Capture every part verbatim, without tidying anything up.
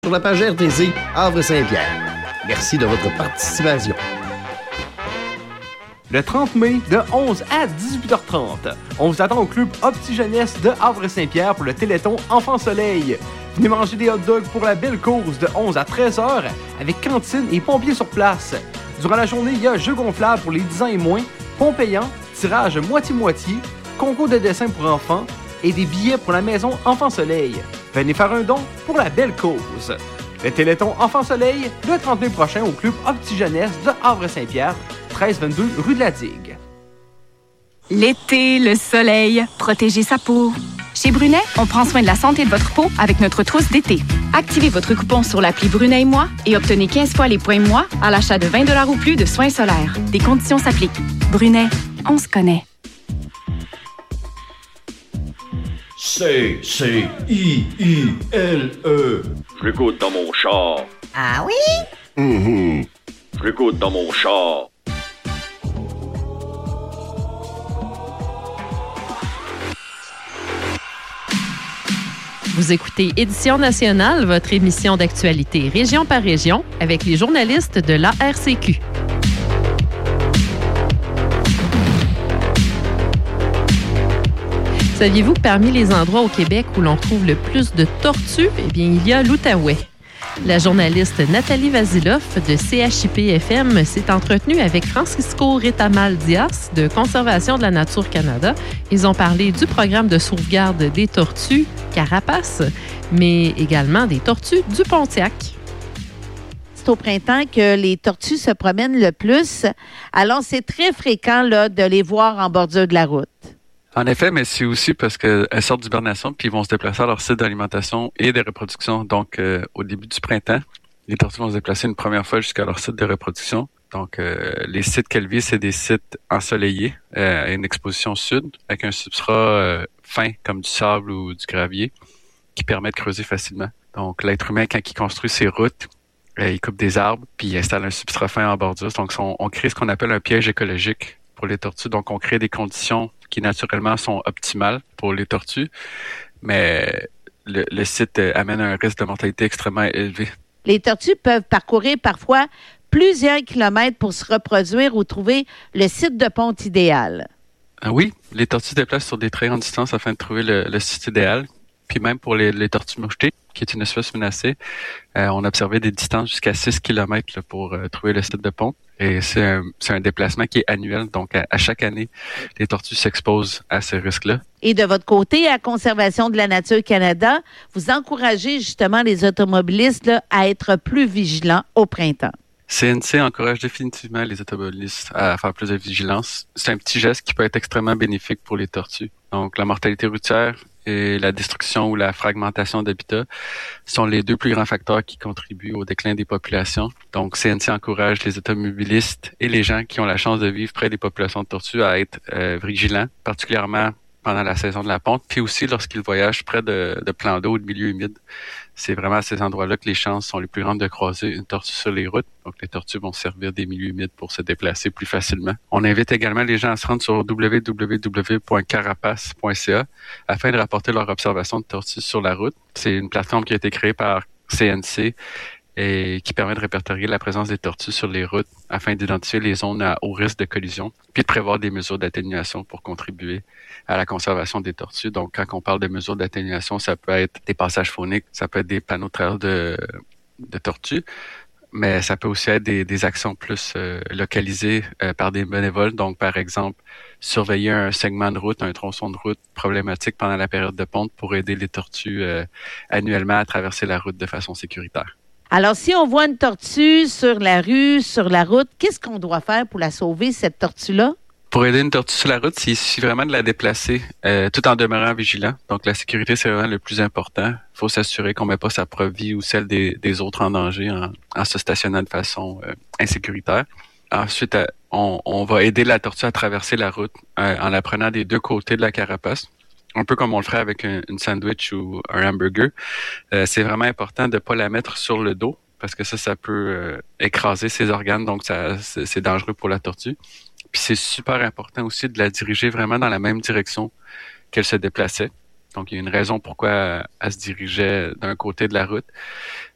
sur la page R T Z Havre-Saint-Pierre. Merci de votre participation. Le trente mai, de onze à dix-huit heures trente, on vous attend au club Opti-Jeunesse de Havre-Saint-Pierre pour le Téléthon Enfant Soleil. Venez manger des hot dogs pour la belle cause de onze à treize heures avec cantine et pompiers sur place. Durant la journée, il y a jeux gonflables pour les dix ans et moins, ponts payants, tirage moitié-moitié, concours de dessin pour enfants et des billets pour la maison Enfant Soleil. Venez faire un don pour la belle cause. Le Téléthon Enfant Soleil, le trente mai prochain au club Opti-Jeunesse de Havre-Saint-Pierre, treize vingt-deux rue de la Digue. L'été, le soleil, protéger sa peau. Chez Brunet, on prend soin de la santé de votre peau avec notre trousse d'été. Activez votre coupon sur l'appli Brunet et moi et obtenez quinze fois les points moi à l'achat de vingt dollars ou plus de soins solaires. Des conditions s'appliquent. Brunet, on se connaît. C C I I L E. Je l'écoute dans mon char. Ah oui? Mm-hmm. Je l'écoute dans mon char. Vous écoutez Édition nationale, votre émission d'actualité région par région avec les journalistes de l'A R C Q. Saviez-vous que parmi les endroits au Québec où l'on trouve le plus de tortues, eh bien, il y a l'Outaouais. La journaliste Nathalie Vasiloff de C H I P F M s'est entretenue avec Francisco Retamal-Diaz de Conservation de la Nature Canada. Ils ont parlé du programme de sauvegarde des tortues carapaces, mais également des tortues du Pontiac. C'est au printemps que les tortues se promènent le plus. Alors, c'est très fréquent là, de les voir en bordure de la route. En effet, mais c'est aussi parce qu'elles sortent d'hibernation puis ils vont se déplacer à leur site d'alimentation et de reproduction. Donc, euh, au début du printemps, les tortues vont se déplacer une première fois jusqu'à leur site de reproduction. Donc, euh, les sites qu'elles visent, c'est des sites ensoleillés euh, à une exposition sud avec un substrat euh, fin comme du sable ou du gravier qui permet de creuser facilement. Donc, l'être humain, quand il construit ses routes, euh, il coupe des arbres puis il installe un substrat fin en bordure. Donc, on, on crée ce qu'on appelle un piège écologique pour les tortues. Donc, on crée des conditions qui naturellement sont optimales pour les tortues, mais le, le site amène un risque de mortalité extrêmement élevé. Les tortues peuvent parcourir parfois plusieurs kilomètres pour se reproduire ou trouver le site de ponte idéal. Oui, les tortues se déplacent sur des très grandes distances afin de trouver le, le site idéal. Puis même pour les, les tortues mouchetées, qui est une espèce menacée, euh, on a observé des distances jusqu'à six kilomètres là, pour euh, trouver le site de ponte. Et c'est un, c'est un déplacement qui est annuel. Donc, à, à chaque année, les tortues s'exposent à ce risque-là. Et de votre côté, à Conservation de la Nature Canada, vous encouragez justement les automobilistes là, à être plus vigilants au printemps. C N C encourage définitivement les automobilistes à faire plus de vigilance. C'est un petit geste qui peut être extrêmement bénéfique pour les tortues. Donc, la mortalité routière et la destruction ou la fragmentation d'habitats sont les deux plus grands facteurs qui contribuent au déclin des populations. Donc, C N C encourage les automobilistes et les gens qui ont la chance de vivre près des populations de tortues à être euh, vigilants, particulièrement pendant la saison de la ponte, puis aussi lorsqu'ils voyagent près de, de plans d'eau ou de milieux humides. C'est vraiment à ces endroits-là que les chances sont les plus grandes de croiser une tortue sur les routes. Donc, les tortues vont servir des milieux humides pour se déplacer plus facilement. On invite également les gens à se rendre sur w w w point carapace point c a afin de rapporter leur observation de tortues sur la route. C'est une plateforme qui a été créée par C N C et qui permet de répertorier la présence des tortues sur les routes afin d'identifier les zones à haut risque de collision, puis de prévoir des mesures d'atténuation pour contribuer à la conservation des tortues. Donc, quand on parle de mesures d'atténuation, ça peut être des passages fauniques, ça peut être des panneaux de travers de, de tortues, mais ça peut aussi être des, des actions plus euh, localisées euh, par des bénévoles. Donc, par exemple, surveiller un segment de route, un tronçon de route problématique pendant la période de ponte pour aider les tortues euh, annuellement à traverser la route de façon sécuritaire. Alors, si on voit une tortue sur la rue, sur la route, qu'est-ce qu'on doit faire pour la sauver, cette tortue-là? Pour aider une tortue sur la route, il suffit vraiment de la déplacer euh, tout en demeurant vigilant. Donc, la sécurité, c'est vraiment le plus important. Il faut s'assurer qu'on ne met pas sa propre vie ou celle des, des autres en danger en, en se stationnant de façon euh, insécuritaire. Ensuite, euh, on, on va aider la tortue à traverser la route euh, en la prenant des deux côtés de la carapace. Un peu comme on le ferait avec un, une sandwich ou un hamburger. Euh, c'est vraiment important de ne pas la mettre sur le dos parce que ça, ça peut euh, écraser ses organes, donc ça, c'est, c'est dangereux pour la tortue. Puis c'est super important aussi de la diriger vraiment dans la même direction qu'elle se déplaçait. Donc, il y a une raison pourquoi elle se dirigeait d'un côté de la route.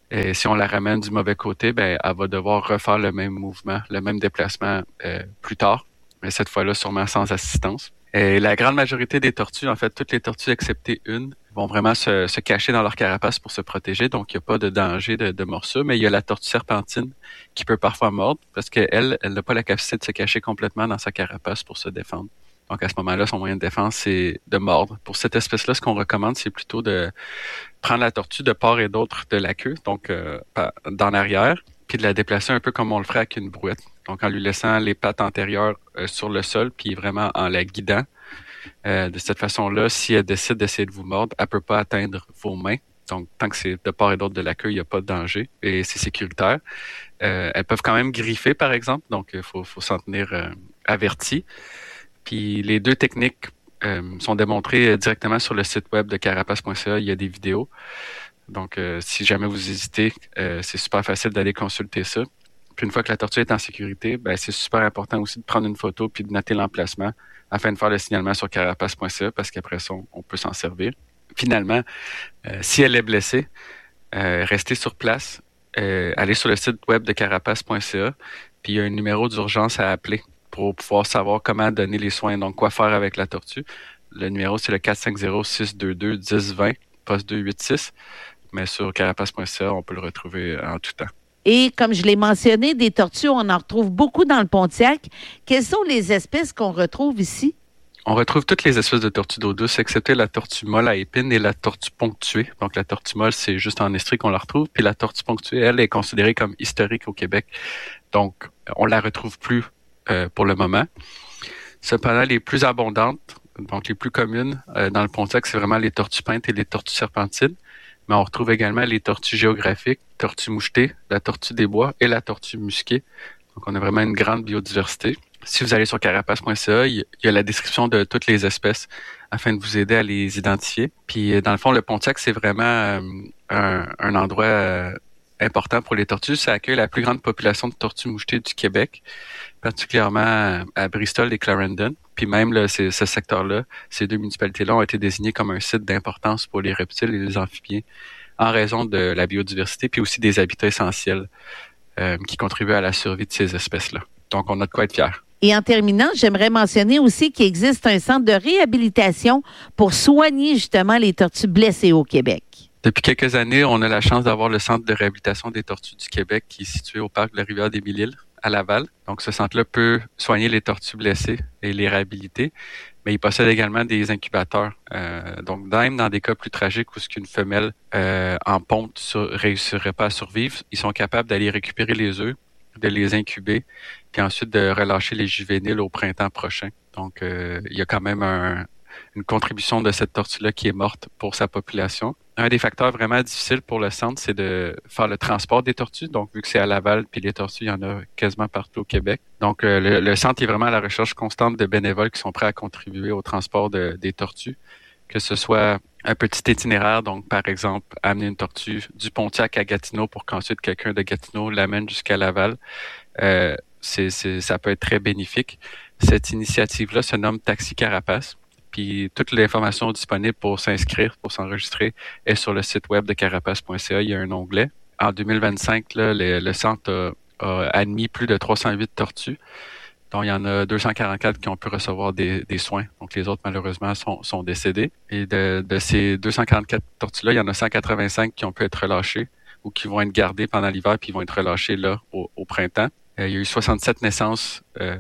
Et si on la ramène du mauvais côté, ben, elle va devoir refaire le même mouvement, le même déplacement euh, plus tard, mais cette fois-là sûrement sans assistance. Et la grande majorité des tortues, en fait, toutes les tortues excepté une, vont vraiment se, se cacher dans leur carapace pour se protéger. Donc, il n'y a pas de danger de, de morsure, mais il y a la tortue serpentine qui peut parfois mordre parce qu'elle, elle n'a pas la capacité de se cacher complètement dans sa carapace pour se défendre. Donc, à ce moment-là, son moyen de défense, c'est de mordre. Pour cette espèce-là, ce qu'on recommande, c'est plutôt de prendre la tortue de part et d'autre de la queue, donc euh, dans l'arrière, puis de la déplacer un peu comme on le ferait avec une brouette. Donc, en lui laissant les pattes antérieures euh, sur le sol, puis vraiment en la guidant. Euh, de cette façon-là, si elle décide d'essayer de vous mordre, elle peut pas atteindre vos mains. Donc, tant que c'est de part et d'autre de la queue, il n'y a pas de danger et c'est sécuritaire. Euh, elles peuvent quand même griffer, par exemple, donc il faut, faut s'en tenir euh, averti. Puis, les deux techniques euh, sont démontrées directement sur le site web de carapace point c a. Il y a des vidéos. Donc, euh, si jamais vous hésitez, euh, c'est super facile d'aller consulter ça. Puis une fois que la tortue est en sécurité, ben c'est super important aussi de prendre une photo puis de noter l'emplacement afin de faire le signalement sur carapace point c a parce qu'après ça, on, on peut s'en servir. Finalement, euh, si elle est blessée, euh, restez sur place, euh, allez sur le site web de carapace point c a, puis il y a un numéro d'urgence à appeler pour pouvoir savoir comment donner les soins, donc quoi faire avec la tortue. Le numéro, c'est le quatre cinq zéro, six deux deux, un zéro deux zéro, poste deux huit six, mais sur carapace point c a, on peut le retrouver en tout temps. Et comme je l'ai mentionné, des tortues, on en retrouve beaucoup dans le Pontiac. Quelles sont les espèces qu'on retrouve ici? On retrouve toutes les espèces de tortues d'eau douce, excepté la tortue molle à épines et la tortue ponctuée. Donc, la tortue molle, c'est juste en Estrie qu'on la retrouve. Puis la tortue ponctuée, elle, est considérée comme historique au Québec. Donc, on la retrouve plus euh, pour le moment. Cependant, les plus abondantes, donc les plus communes euh, dans le Pontiac, c'est vraiment les tortues peintes et les tortues serpentines. Mais on retrouve également les tortues géographiques, tortues mouchetées, la tortue des bois et la tortue musquée. Donc, on a vraiment une grande biodiversité. Si vous allez sur carapace point c a, il y a la description de toutes les espèces afin de vous aider à les identifier. Puis, dans le fond, le Pontiac, c'est vraiment euh, un, un endroit euh, important pour les tortues. Ça accueille la plus grande population de tortues mouchetées du Québec, particulièrement à Bristol et Clarendon. Puis même là, ce secteur-là, ces deux municipalités-là ont été désignées comme un site d'importance pour les reptiles et les amphibiens en raison de la biodiversité puis aussi des habitats essentiels euh, qui contribuent à la survie de ces espèces-là. Donc, on a de quoi être fiers. Et en terminant, j'aimerais mentionner aussi qu'il existe un centre de réhabilitation pour soigner justement les tortues blessées au Québec. Depuis quelques années, on a la chance d'avoir le centre de réhabilitation des tortues du Québec qui est situé au parc de la rivière des Mille-Îles à Laval. Donc, ce centre-là peut soigner les tortues blessées et les réhabiliter, mais il possède également des incubateurs. Euh, donc, même dans des cas plus tragiques où ce qu'une femelle euh, en ponte ne réussirait pas à survivre, ils sont capables d'aller récupérer les œufs, de les incuber, puis ensuite de relâcher les juvéniles au printemps prochain. Donc, euh, il y a quand même un, une contribution de cette tortue-là qui est morte pour sa population. Un des facteurs vraiment difficiles pour le centre, c'est de faire le transport des tortues. Donc, vu que c'est à Laval, puis les tortues, il y en a quasiment partout au Québec. Donc, euh, le, le centre est vraiment à la recherche constante de bénévoles qui sont prêts à contribuer au transport de, des tortues, que ce soit un petit itinéraire, donc par exemple, amener une tortue du Pontiac à Gatineau pour qu'ensuite quelqu'un de Gatineau l'amène jusqu'à Laval. Euh, c'est, c'est, ça peut être très bénéfique. Cette initiative-là se nomme Taxi Carapace. Puis toute l'information disponible pour s'inscrire, pour s'enregistrer, est sur le site web de carapace point c a. Il y a un onglet. En deux mille vingt-cinq, là, le, le centre a, a admis plus de trois cent huit tortues. Donc, il y en a deux cent quarante-quatre qui ont pu recevoir des, des soins. Donc, les autres, malheureusement, sont, sont décédés. Et de, de ces deux cent quarante-quatre tortues-là, il y en a cent quatre-vingt-cinq qui ont pu être relâchées ou qui vont être gardées pendant l'hiver puis vont être relâchées là au, au printemps. Il y a eu soixante-sept naissances euh,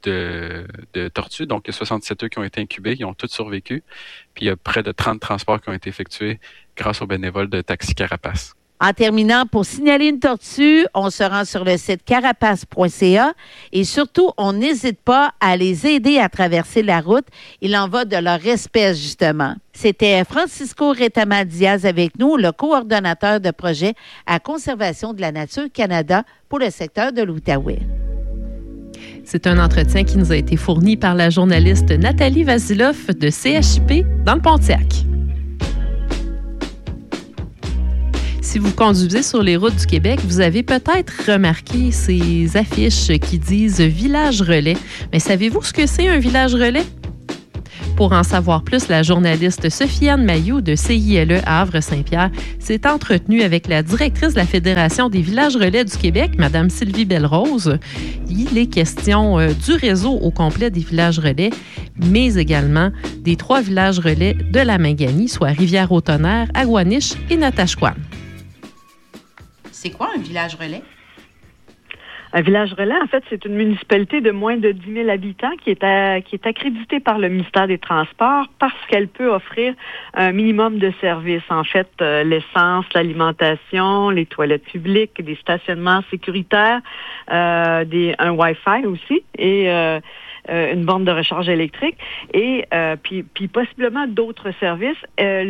de, de tortues, donc il y a soixante-sept œufs qui ont été incubés, ils ont tous survécu. Puis il y a près de trente transports qui ont été effectués grâce aux bénévoles de Taxi Carapace. En terminant, pour signaler une tortue, on se rend sur le site carapace point c a et surtout, on n'hésite pas à les aider à traverser la route. Il en va de leur espèce, justement. C'était Francisco Retamal-Diaz avec nous, le coordonnateur de projet à Conservation de la Nature Canada pour le secteur de l'Outaouais. C'est un entretien qui nous a été fourni par la journaliste Nathalie Vasiloff de C H I P dans le Pontiac. Si vous conduisez sur les routes du Québec, vous avez peut-être remarqué ces affiches qui disent « Village relais ». Mais savez-vous ce que c'est un village relais? Pour en savoir plus, la journaliste Sophie-Anne Mailloux de C I L E Havre-Saint-Pierre s'est entretenue avec la directrice de la Fédération des villages relais du Québec, Mme Sylvie Belrose. Il est question euh, du réseau au complet des villages relais, mais également des trois villages relais de la Mingani, soit Rivière-au-Tonnerre, Agouaniche et Natashquan. C'est quoi un village relais? Un village relais, en fait, c'est une municipalité de moins de dix mille habitants qui est, à, qui est accréditée par le ministère des Transports parce qu'elle peut offrir un minimum de services. En fait, euh, l'essence, l'alimentation, les toilettes publiques, des stationnements sécuritaires, euh, des, un Wi-Fi aussi et euh, euh, une borne de recharge électrique et euh, puis, puis possiblement d'autres services. Euh,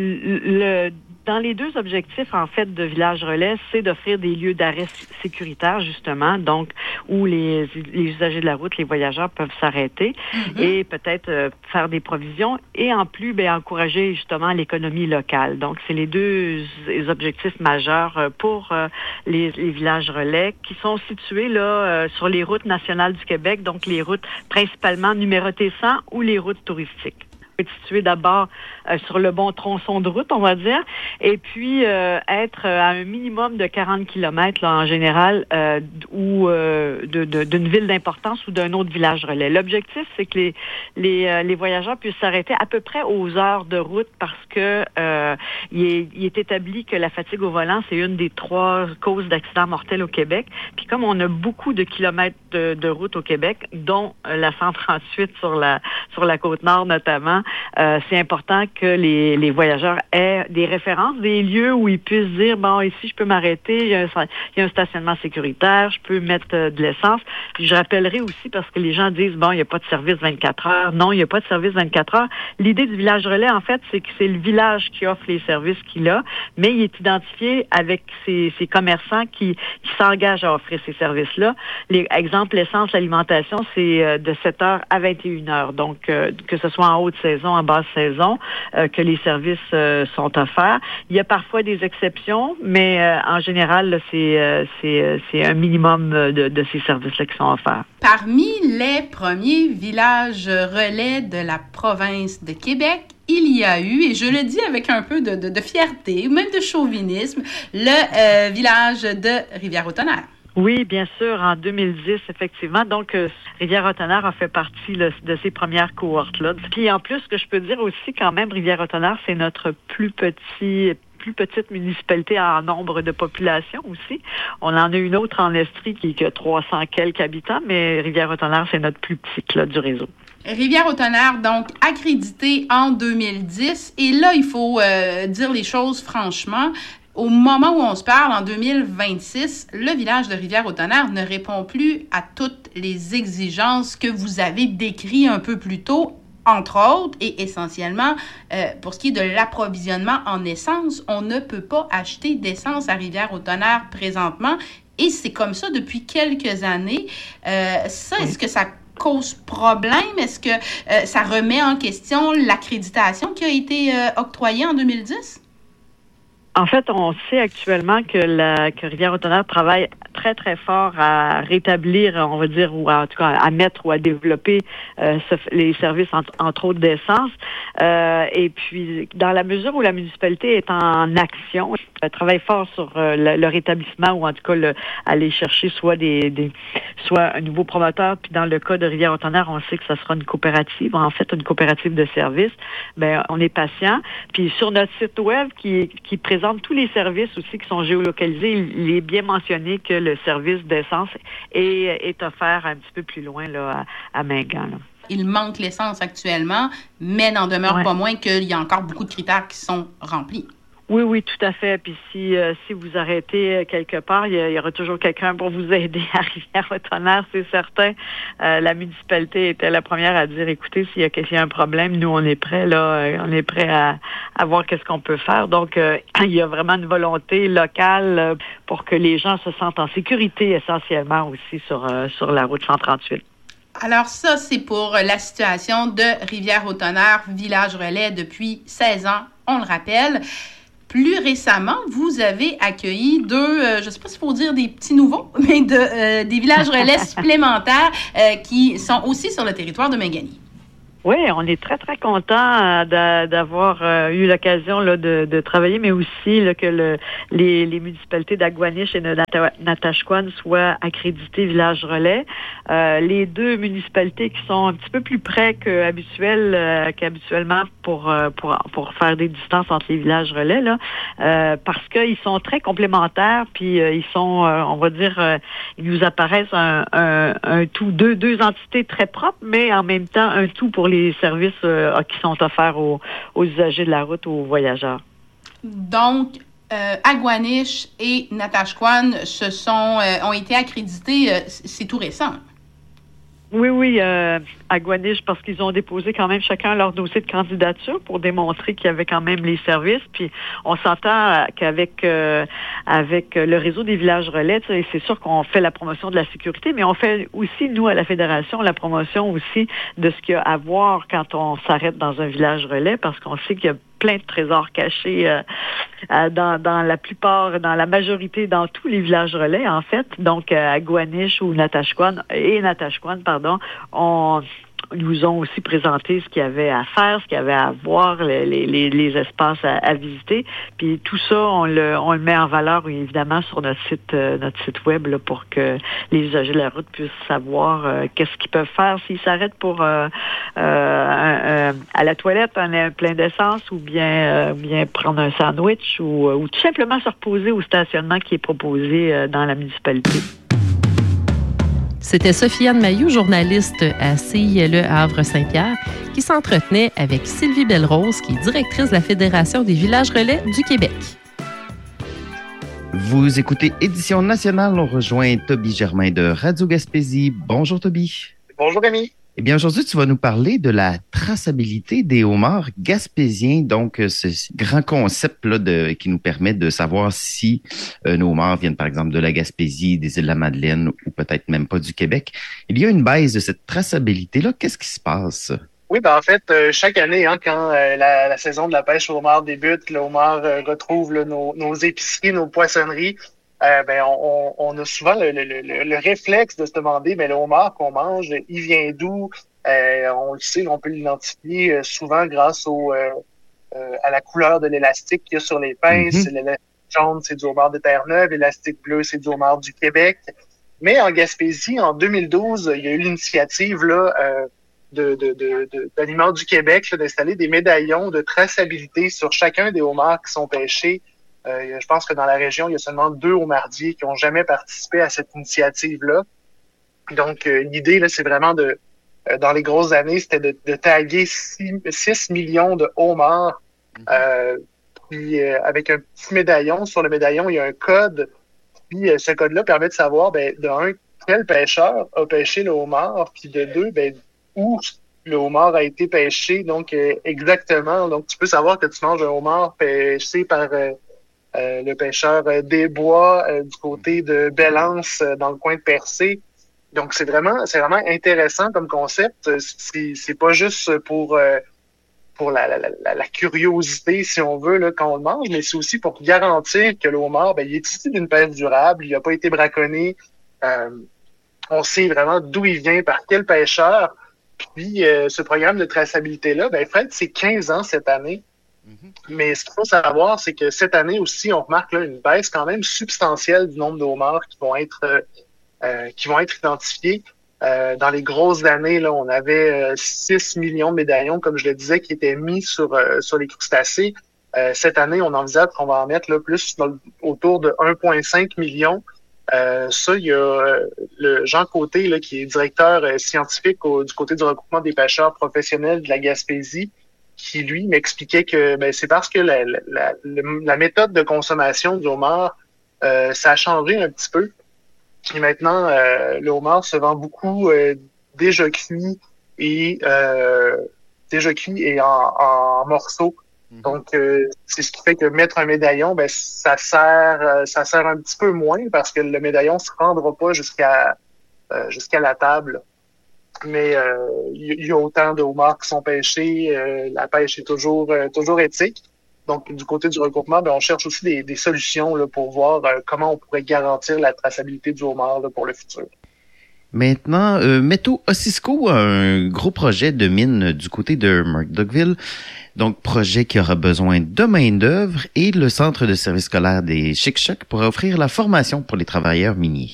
le Dans les deux objectifs, en fait, de Village Relais, c'est d'offrir des lieux d'arrêt sécuritaires, justement, donc où les, les usagers de la route, les voyageurs peuvent s'arrêter mm-hmm. et peut-être euh, faire des provisions et en plus, bien, encourager justement l'économie locale. Donc, c'est les deux objectifs majeurs pour euh, les, les Villages Relais qui sont situés là euh, sur les routes nationales du Québec, donc les routes principalement numérotées cent ou les routes touristiques. Situé d'abord euh, sur le bon tronçon de route, on va dire, et puis euh, être à un minimum de quarante kilomètres là, en général euh, ou euh, de, de, d'une ville d'importance ou d'un autre village relais. L'objectif, c'est que les, les, euh, les voyageurs puissent s'arrêter à peu près aux heures de route parce que euh, il, est, il est établi que la fatigue au volant, c'est une des trois causes d'accidents mortels au Québec. Puis comme on a beaucoup de kilomètres de, de route au Québec, dont euh, la cent trente-huit sur la, sur la Côte-Nord notamment, Euh, c'est important que les, les voyageurs aient des références, des lieux où ils puissent dire, bon, ici, je peux m'arrêter, il y a un, il y a un stationnement sécuritaire, je peux mettre euh, de l'essence. Puis je rappellerai aussi, parce que les gens disent, bon, il n'y a pas de service vingt-quatre heures. Non, il n'y a pas de service vingt-quatre heures. L'idée du village relais, en fait, c'est que c'est le village qui offre les services qu'il a, mais il est identifié avec ses, ses commerçants qui, qui s'engagent à offrir ces services-là. Les, exemple, l'essence, l'alimentation, c'est euh, de sept heures à vingt et une heures. Donc, euh, que ce soit en haute saison, en basse saison, euh, que les services euh, sont offerts. Il y a parfois des exceptions, mais euh, en général, là, c'est, euh, c'est, euh, c'est un minimum de, de ces services-là qui sont offerts. Parmi les premiers villages relais de la province de Québec, il y a eu, et je le dis avec un peu de, de, de fierté, même de chauvinisme, le euh, village de Rivière-au-Tonnerre. Oui, bien sûr, en deux mille dix, effectivement. Donc, euh, Rivière-au-Tonnerre a fait partie là, de ces premières cohortes-là. Puis en plus, ce que je peux dire aussi, quand même, Rivière-au-Tonnerre, c'est notre plus petit plus petite municipalité en nombre de population aussi. On en a une autre en Estrie qui, qui a trois cents quelques habitants, mais Rivière-au-Tonnerre, c'est notre plus petite là, du réseau. Rivière-au-Tonnerre, donc, accrédité en deux mille dix. Et là, il faut euh, dire les choses franchement. Au moment où on se parle, en deux mille vingt-six, le village de Rivière-au-Tonnerre ne répond plus à toutes les exigences que vous avez décrites un peu plus tôt, entre autres, et essentiellement, euh, pour ce qui est de l'approvisionnement en essence, on ne peut pas acheter d'essence à Rivière-au-Tonnerre présentement, et c'est comme ça depuis quelques années. Euh, ça, est-ce que ça cause problème? Est-ce que euh, ça remet en question l'accréditation qui a été euh, octroyée en deux mille dix? En fait, on sait actuellement que, la, que Rivière-au-Tonnerre travaille très, très fort à rétablir, on va dire, ou à, en tout cas à mettre ou à développer euh, ce, les services, entre, entre autres, d'essence. Euh, et puis, dans la mesure où la municipalité est en action, elle travaille fort sur euh, le, le rétablissement ou en tout cas le, aller chercher soit des, des soit un nouveau promoteur. Puis dans le cas de Rivière-au-Tonnerre, on sait que ça sera une coopérative, en fait, une coopérative de services. Ben, on est patient. Puis sur notre site web qui, qui présente tous les services aussi qui sont géolocalisés, il est bien mentionné que le service d'essence est, est offert un petit peu plus loin là, à, à Mingan. Là. Il manque l'essence actuellement, mais n'en demeure ouais. pas moins qu'il y a encore beaucoup de critères qui sont remplis. Oui, oui, tout à fait. Puis si euh, si vous arrêtez quelque part, il y, a, il y aura toujours quelqu'un pour vous aider à Rivière-au-Tonnerre, c'est certain. Euh, la municipalité était la première à dire, écoutez, s'il y a, s'il y a un problème, nous, on est prêts, là, on est prêts à, à voir qu'est-ce qu'on peut faire. Donc, euh, il y a vraiment une volonté locale pour que les gens se sentent en sécurité, essentiellement, aussi sur, euh, sur la route cent trente-huit. Alors ça, c'est pour la situation de Rivière-au-Tonnerre, village relais depuis seize ans, on le rappelle. Plus récemment, vous avez accueilli deux, euh, je ne sais pas s'il faut dire des petits nouveaux, mais de, euh, des villages relais supplémentaires euh, qui sont aussi sur le territoire de Mingani. Oui, on est très, très content d'avoir euh, eu l'occasion là, de, de travailler, mais aussi là, que le, les, les municipalités d'Aguaniche et de Nata- Natashquan soient accréditées village relais. Euh, les deux municipalités qui sont un petit peu plus près qu'habituel, euh, qu'habituellement pour, euh, pour, pour faire des distances entre les villages relais, là, euh, parce qu'ils sont très complémentaires, puis euh, ils sont, euh, on va dire, euh, ils nous apparaissent un, un, un tout, deux, deux entités très propres, mais en même temps un tout pour les services euh, qui sont offerts aux, aux usagers de la route, aux voyageurs. Donc, euh, Aguaniche et Natashquan se sont, euh, ont été accrédités, euh, c'est tout récent. Oui, oui, euh, Aguaniche, parce qu'ils ont déposé quand même chacun leur dossier de candidature pour démontrer qu'il y avait quand même les services. Puis on s'entend qu'avec euh, avec le réseau des villages relais, c'est sûr qu'on fait la promotion de la sécurité, mais on fait aussi, nous, à la Fédération, la promotion aussi de ce qu'il y a à voir quand on s'arrête dans un village relais, parce qu'on sait qu'il y a plein de trésors cachés euh, euh, dans, dans la plupart, dans la majorité, dans tous les villages relais, en fait. Donc, euh, Aguaniche ou Natashquan, et Natashquan, pardon, on nous ont aussi présenté ce qu'il y avait à faire, ce qu'il y avait à voir, les, les, les espaces à, à visiter. Puis tout ça, on le, on le met en valeur, évidemment, sur notre site euh, notre site web là, pour que les usagers de la route puissent savoir euh, qu'est-ce qu'ils peuvent faire s'ils s'arrêtent pour euh, euh, un, un, à la toilette, un, un plein d'essence, ou bien, euh, bien prendre un sandwich, ou, ou tout simplement se reposer au stationnement qui est proposé euh, dans la municipalité. C'était Sophie-Anne Mailloux, journaliste à C I L E Havre-Saint-Pierre, qui s'entretenait avec Sylvie Belrose, qui est directrice de la Fédération des villages relais du Québec. Vous écoutez Édition nationale. On rejoint Toby Germain de Radio Gaspésie. Bonjour Toby. Bonjour Rémi. Eh bien, aujourd'hui, tu vas nous parler de la traçabilité des homards gaspésiens, donc ce grand concept-là de, qui nous permet de savoir si euh, nos homards viennent, par exemple, de la Gaspésie, des îles de la Madeleine ou peut-être même pas du Québec. Il y a une baisse de cette traçabilité-là. Qu'est-ce qui se passe? Oui, ben en fait, euh, chaque année, hein, quand euh, la, la saison de la pêche au homard débute, le homard euh, retrouve là, nos, nos épiceries, nos poissonneries. Euh, ben on, on a souvent le, le, le, le réflexe de se demander, ben le homard qu'on mange, il vient d'où? Euh, on le sait, on peut l'identifier euh, souvent grâce au euh, euh, à la couleur de l'élastique qu'il y a sur les pinces. Mm-hmm. L'élastique jaune, c'est du homard de Terre-Neuve. L'élastique bleu, c'est du homard du Québec. Mais en Gaspésie, en deux mille douze, il y a eu l'initiative là euh, de, de, de, de, d'Aliments du Québec là, d'installer des médaillons de traçabilité sur chacun des homards qui sont pêchés. Euh, je pense que dans la région, il y a seulement deux homardiers qui ont jamais participé à cette initiative-là. Donc, euh, l'idée, là, c'est vraiment de, euh, dans les grosses années, c'était de, de taguer six millions de homards. Euh, puis, euh, avec un petit médaillon. Sur le médaillon, il y a un code. Puis, euh, ce code-là permet de savoir, ben, de un, quel pêcheur a pêché le homard. Puis, de deux, ben, où le homard a été pêché. Donc, euh, exactement. Donc, tu peux savoir que tu manges un homard pêché par... Euh, Euh, le pêcheur euh, des Bois euh, du côté de Belance euh, dans le coin de Percé. Donc c'est vraiment c'est vraiment intéressant comme concept. C'est c'est pas juste pour euh, pour la, la, la, la curiosité si on veut là quand on le mange, mais c'est aussi pour garantir que le homard ben il est issu d'une pêche durable, il a pas été braconné. Euh, on sait vraiment d'où il vient, par quel pêcheur. Puis euh, ce programme de traçabilité là, ben Fred, c'est quinze ans cette année. Mais ce qu'il faut savoir, c'est que cette année aussi, on remarque là une baisse quand même substantielle du nombre de homards qui vont être euh, qui vont être identifiés. Euh, dans les grosses années, là, on avait euh, six millions de médaillons, comme je le disais, qui étaient mis sur euh, sur les crustacés. Euh, cette année, on envisage qu'on va en mettre là, plus dans le, autour de un virgule cinq million. Euh, ça, il y a euh, le Jean Côté, là, qui est directeur euh, scientifique au, du côté du regroupement des pêcheurs professionnels de la Gaspésie, qui, lui, m'expliquait que ben, c'est parce que la, la, la, la méthode de consommation du homard, euh, ça a changé un petit peu. Et maintenant, euh, le homard se vend beaucoup euh, déjà cuit et euh, déjà cuit et en, en morceaux. Mm-hmm. Donc, euh, c'est ce qui fait que mettre un médaillon, ben ça sert euh, ça sert un petit peu moins parce que le médaillon se rendra pas jusqu'à euh, jusqu'à la table. Mais il euh, y, y a autant de homards qui sont pêchés. Euh, la pêche est toujours euh, toujours éthique. Donc, du côté du regroupement, ben, on cherche aussi des, des solutions là, pour voir euh, comment on pourrait garantir la traçabilité du homard là, pour le futur. Maintenant, euh, Métaux Osisco a un gros projet de mine du côté de Murdochville. Donc, projet qui aura besoin de main-d'œuvre et le centre de service scolaire des Chic-Chocs pour offrir la formation pour les travailleurs miniers.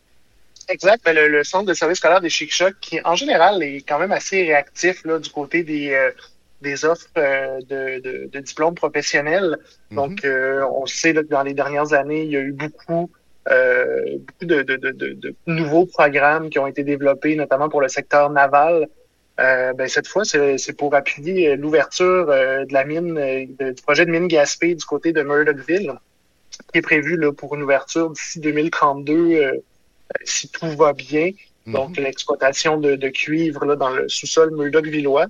Exact. Le, le centre de service scolaire des Chic-Chocs, qui en général est quand même assez réactif là, du côté des, euh, des offres euh, de, de, de diplômes professionnels. Mm-hmm. Donc, euh, on sait là, que dans les dernières années, il y a eu beaucoup, euh, beaucoup de, de, de, de, de nouveaux programmes qui ont été développés, notamment pour le secteur naval. Euh, ben cette fois, c'est, c'est pour appuyer l'ouverture euh, de la mine, euh, de, du projet de mine Gaspé du côté de Murdochville, qui est prévu là, pour une ouverture d'ici deux mille trente-deux, euh, si tout va bien. Mm-hmm. Donc, l'exploitation de, de cuivre là, dans le sous-sol Murdochvillois.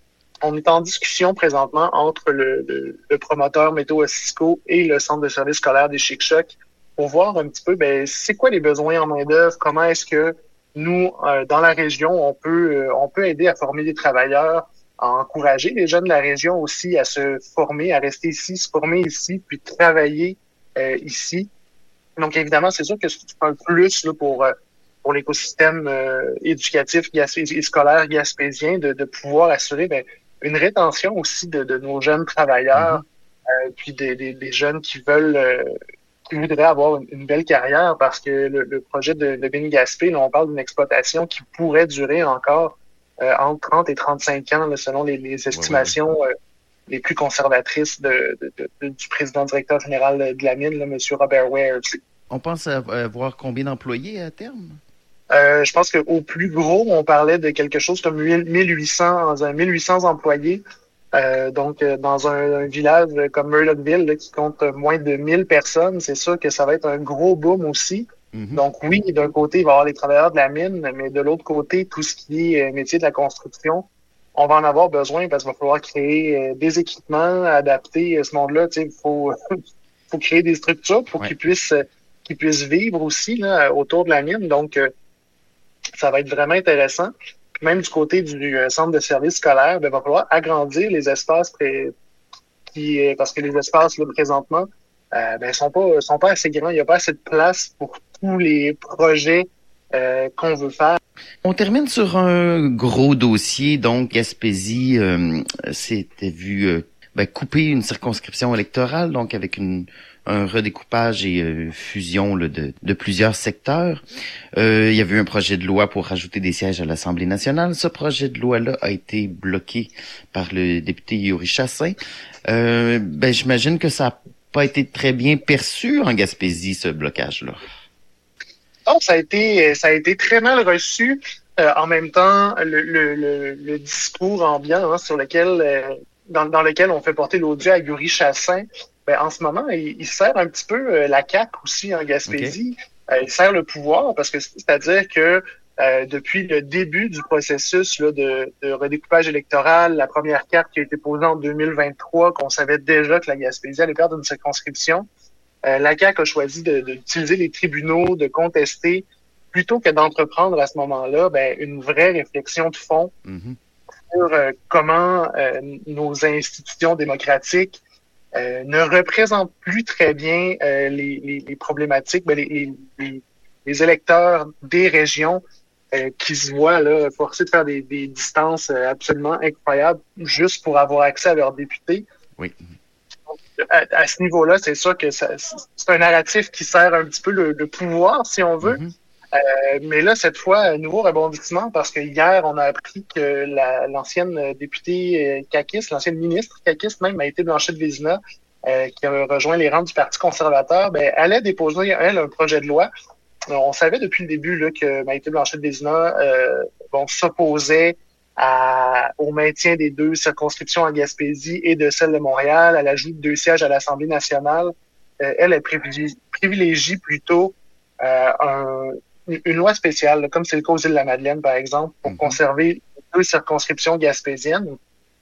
On est en discussion présentement entre le, le, le promoteur Métaux Osisco et le centre de service scolaire des Chic-Chocs pour voir un petit peu, ben c'est quoi les besoins en main-d'œuvre, comment est-ce que nous, euh, dans la région, on peut euh, on peut aider à former des travailleurs, à encourager les jeunes de la région aussi à se former, à rester ici, se former ici, puis travailler euh, ici. Donc, évidemment, c'est sûr que c'est un plus là, pour euh, pour l'écosystème euh, éducatif et scolaire gaspésien de, de pouvoir assurer ben, une rétention aussi de, de nos jeunes travailleurs, mm-hmm. euh, puis des, des, des jeunes qui veulent... Euh, qui voudraient avoir une, une belle carrière parce que le, le projet de, de mine Gaspé, là, on parle d'une exploitation qui pourrait durer encore euh, entre trente et trente-cinq ans, là, selon les, les estimations ouais, ouais. Euh, les plus conservatrices de, de, de, de, du président directeur général de la mine, là, M. Robert Ware. On pense avoir combien d'employés à terme? Euh, je pense qu'au plus gros, on parlait de quelque chose comme mille huit cents, mille huit cents employés. Euh, donc, euh, dans un, un village comme Murdochville, là, qui compte moins de mille personnes, c'est sûr que ça va être un gros boom aussi. Mm-hmm. Donc, oui, d'un côté, il va y avoir les travailleurs de la mine, mais de l'autre côté, tout ce qui est euh, métier de la construction, on va en avoir besoin parce qu'il va falloir créer euh, des équipements, adapter euh, ce monde-là. Tu sais, il faut, faut créer des structures pour ouais. qu'ils puissent, euh, qu'ils puissent vivre aussi là, autour de la mine. Donc, euh, ça va être vraiment intéressant. Même du côté du euh, centre de service scolaire, ben, il va falloir agrandir les espaces pré- qui, euh, parce que les espaces là, présentement euh, ben, sont pas sont pas assez grands. Il n'y a pas assez de place pour tous les projets euh, qu'on veut faire. On termine sur un gros dossier. Donc, Gaspésie euh, s'était vu euh, ben, couper une circonscription électorale, donc avec une un redécoupage et euh, fusion là, de, de plusieurs secteurs. Euh, il y avait eu un projet de loi pour rajouter des sièges à l'Assemblée nationale. Ce projet de loi-là a été bloqué par le député Yuri Chassin. Euh, ben, j'imagine que ça n'a pas été très bien perçu en Gaspésie, ce blocage-là. Non, ça a été, ça a été très mal reçu. Euh, en même temps, le, le, le, le discours ambiant hein, sur lequel, euh, dans, dans lequel on fait porter l'odieux à Yuri Chassin, ben, en ce moment, il, il sert un petit peu euh, la C A Q aussi en Gaspésie. Okay. Euh, il sert le pouvoir parce que c'est-à-dire que euh, depuis le début du processus là, de, de redécoupage électoral, la première carte qui a été posée en deux mille vingt-trois, qu'on savait déjà que la Gaspésie allait perdre une circonscription, euh, la C A Q a choisi de, de, d'utiliser les tribunaux, de contester, plutôt que d'entreprendre à ce moment-là ben, une vraie réflexion de fond mm-hmm. sur euh, comment euh, nos institutions démocratiques Euh, ne représente plus très bien euh, les, les, les problématiques, ben, les, les, les électeurs des régions euh, qui se voient là, forcés de faire des, des distances euh, absolument incroyables juste pour avoir accès à leurs députés. Oui. Donc, à, à ce niveau-là, c'est sûr que ça, c'est un narratif qui sert un petit peu le, le pouvoir, si on veut. Mm-hmm. Euh, mais là, cette fois, un nouveau rebondissement parce que hier, on a appris que la, l'ancienne députée caquiste, l'ancienne ministre caquiste même, Maïté Blanchette-Vézina, euh, qui a rejoint les rangs du Parti conservateur, ben, allait déposer, elle, un projet de loi. On savait depuis le début là, que Maïté Blanchette-Vézina euh, bon, s'opposait à, au maintien des deux circonscriptions en Gaspésie et de celle de Montréal, à l'ajout de deux sièges à l'Assemblée nationale. Euh, elle, elle privilégie, privilégie plutôt euh, un une loi spéciale, là, comme c'est le cas aux Îles-de-la-Madeleine, par exemple, pour mm-hmm. conserver deux circonscriptions gaspésiennes.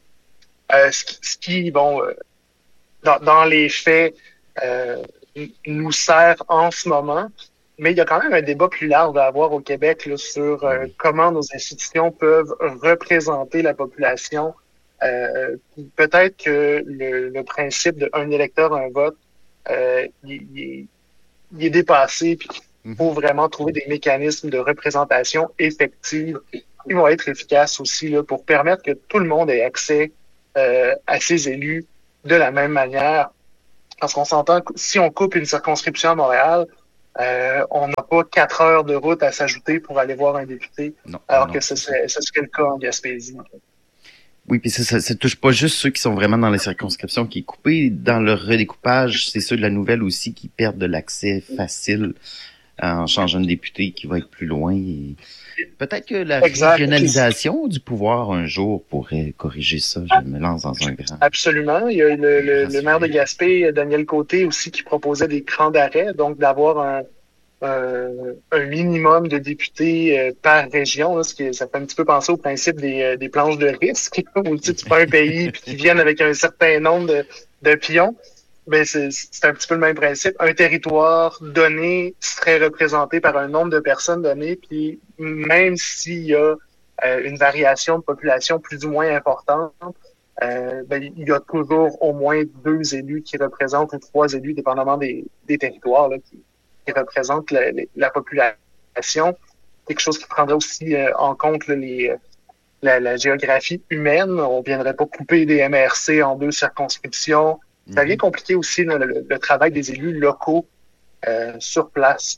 Euh, ce, qui, ce qui, bon, euh, dans, dans les faits, euh, nous sert en ce moment, mais il y a quand même un débat plus large à avoir au Québec là, sur euh, comment nos institutions peuvent représenter la population. Euh, peut-être que le, le principe de un électeur, un vote, euh, il, il, il est dépassé, puis Il faut vraiment trouver des mécanismes de représentation effectifs qui vont être efficaces aussi là, pour permettre que tout le monde ait accès euh, à ses élus de la même manière. Parce qu'on s'entend que si on coupe une circonscription à Montréal, euh, on n'a pas quatre heures de route à s'ajouter pour aller voir un député, non, alors non, que ce serait, ce serait le cas en Gaspésie. Oui, puis ça, ça, ça touche pas juste ceux qui sont vraiment dans les circonscriptions qui est coupé. Dans le redécoupage, c'est ceux de la nouvelle aussi qui perdent de l'accès facile en changeant de député qui va être plus loin. Et peut-être que la exact. régionalisation du pouvoir un jour pourrait corriger ça. Je me lance dans un grand... Absolument. Il y a le, le, le maire de Gaspé, Daniel Côté, aussi, qui proposait des crans d'arrêt, donc d'avoir un, un, un minimum de députés euh, par région, là, ce qui, ça fait un petit peu penser au principe des, euh, des planches de risque, où tu, tu prends un pays puis qui viennent avec un certain nombre de, de pions. Ben c'est, c'est un petit peu le même principe. Un territoire donné serait représenté par un nombre de personnes données, puis même s'il y a euh, une variation de population plus ou moins importante, euh, ben, il y a toujours au moins deux élus qui représentent, ou trois élus, dépendamment des, des territoires, là, qui, qui représentent la, la population. Quelque chose qui prendrait aussi euh, en compte là, les, la, la géographie humaine. On viendrait pas couper des M R C en deux circonscriptions. Ça vient compliquer aussi là, le, le travail des élus locaux euh, sur place.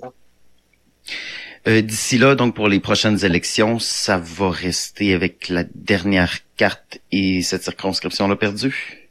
Euh, d'ici là, donc pour les prochaines élections, ça va rester avec la dernière carte et cette circonscription-là perdue?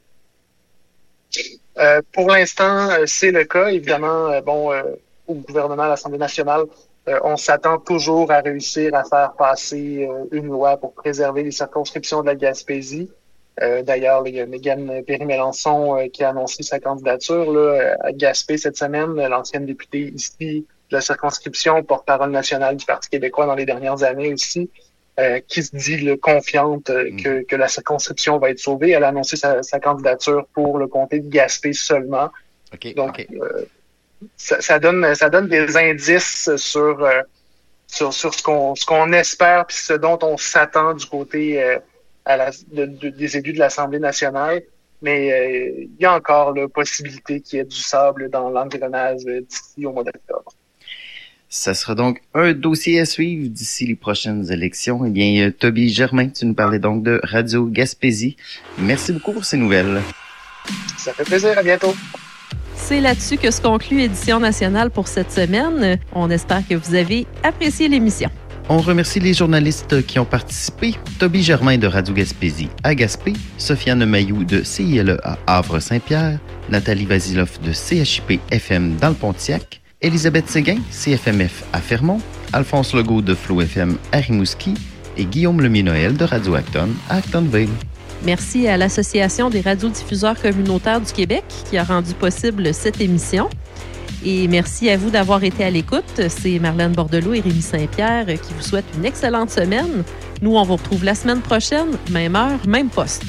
Euh, pour l'instant, c'est le cas. Évidemment, euh, bon, euh, au gouvernement, à l'Assemblée nationale, euh, on s'attend toujours à réussir à faire passer euh, une loi pour préserver les circonscriptions de la Gaspésie. Euh, d'ailleurs, il y a Mégane Perry-Mélançon euh, qui a annoncé sa candidature là, à Gaspé cette semaine, l'ancienne députée ici de la circonscription, porte-parole nationale du Parti québécois dans les dernières années aussi, euh, qui se dit là, confiante euh, mmh. que, que la circonscription va être sauvée. Elle a annoncé sa, sa candidature pour le comté de Gaspé seulement. Okay, Donc, okay. Euh, ça, ça donne ça donne des indices sur euh, sur, sur ce qu'on ce qu'on espère puis ce dont on s'attend du côté euh, à la, de, de, des élus de l'Assemblée nationale, mais euh, il y a encore la possibilité qu'il y ait du sable dans l'engrenage d'ici au mois d'octobre. Ça sera donc un dossier à suivre d'ici les prochaines élections. Eh bien, Toby Germain, tu nous parlais donc de Radio Gaspésie. Merci beaucoup pour ces nouvelles. Ça fait plaisir, à bientôt. C'est là-dessus que se conclut Édition nationale pour cette semaine. On espère que vous avez apprécié l'émission. On remercie les journalistes qui ont participé. Toby Germain de Radio Gaspésie à Gaspé, Sofiane Mailloux de C I L E à Havre-Saint-Pierre, Nathalie Vasiloff de C H I P F M dans le Pontiac, Élisabeth Séguin, C F M F à Fermont, Alphonse Legault de Flow F M à Rimouski et Guillaume Lemay-Noël de Radio Acton à Actonville. Merci à l'Association des radiodiffuseurs communautaires du Québec qui a rendu possible cette émission. Et merci à vous d'avoir été à l'écoute. C'est Marlène Bordelot et Rémi Saint-Pierre qui vous souhaitent une excellente semaine. Nous, on vous retrouve la semaine prochaine, même heure, même poste.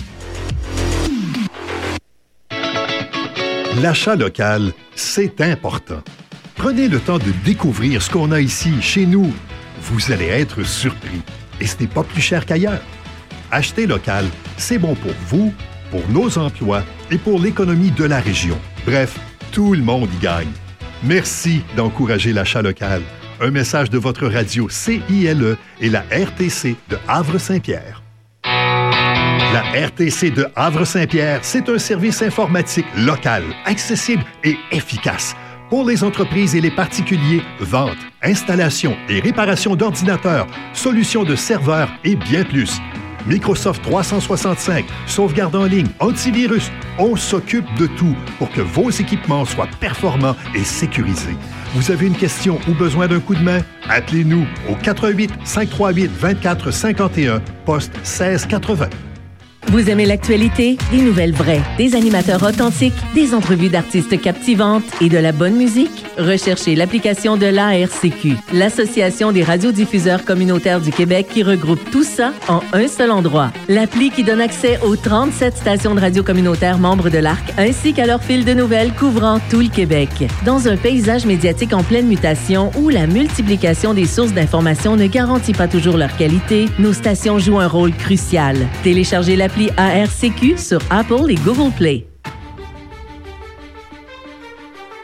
L'achat local, c'est important. Prenez le temps de découvrir ce qu'on a ici, chez nous. Vous allez être surpris. Et ce n'est pas plus cher qu'ailleurs. Acheter local, c'est bon pour vous, pour nos emplois et pour l'économie de la région. Bref, tout le monde y gagne. Merci d'encourager l'achat local. Un message de votre radio C I L E et la R T C de Havre-Saint-Pierre. La R T C de Havre-Saint-Pierre, c'est un service informatique local, accessible et efficace. Pour les entreprises et les particuliers, vente, installation et réparation d'ordinateurs, solutions de serveurs et bien plus. Microsoft trois cent soixante-cinq, sauvegarde en ligne, antivirus, on s'occupe de tout pour que vos équipements soient performants et sécurisés. Vous avez une question ou besoin d'un coup de main? Appelez-nous au quatre un huit, cinq trois huit, vingt-quatre cinquante et un, poste seize quatre-vingts. Vous aimez l'actualité? Des nouvelles vraies, des animateurs authentiques, des entrevues d'artistes captivantes et de la bonne musique? Recherchez l'application de l'A R C Q, l'Association des radiodiffuseurs communautaires du Québec qui regroupe tout ça en un seul endroit. L'appli qui donne accès aux trente-sept stations de radio communautaires membres de l'A R C ainsi qu'à leur fil de nouvelles couvrant tout le Québec. Dans un paysage médiatique en pleine mutation où la multiplication des sources d'information ne garantit pas toujours leur qualité, nos stations jouent un rôle crucial. Téléchargez l'appli A R C Q sur Apple et Google Play.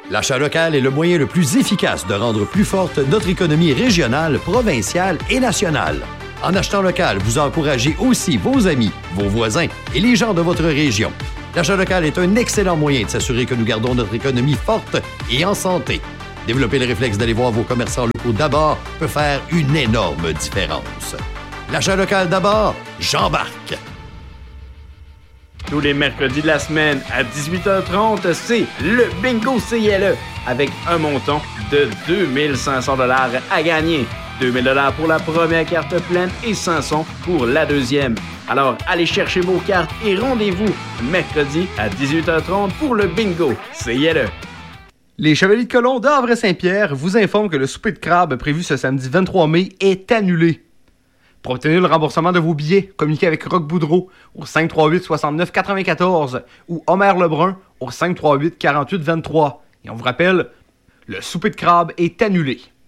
L'achat local est le moyen le plus efficace de rendre plus forte notre économie régionale, provinciale et nationale. En achetant local, vous encouragez aussi vos amis, vos voisins et les gens de votre région. L'achat local est un excellent moyen de s'assurer que nous gardons notre économie forte et en santé. Développer le réflexe d'aller voir vos commerçants locaux d'abord peut faire une énorme différence. L'achat local d'abord, j'embarque! Tous les mercredis de la semaine à dix-huit heures trente, c'est le Bingo C I L E avec un montant de deux mille cinq cents dollars à gagner. deux mille dollars pour la première carte pleine et cinq cents pour la deuxième. Alors, allez chercher vos cartes et rendez-vous mercredi à dix-huit heures trente pour le Bingo C I L E. Les Chevaliers de Colomb d'Havre-Saint-Pierre vous informent que le souper de crabe prévu ce samedi vingt-trois mai est annulé. Pour obtenir le remboursement de vos billets, communiquez avec Roch Boudreau au cinq trois huit soixante-neuf quatre-vingt-quatorze ou Omer Lebrun au cinq trois huit quarante-huit vingt-trois. Et on vous rappelle, le souper de crabe est annulé.